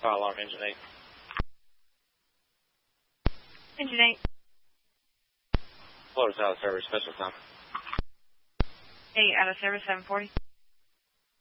Fire alarm, engine 8. Engine 8. Floaters out of service, special time. 8 out of service, 740.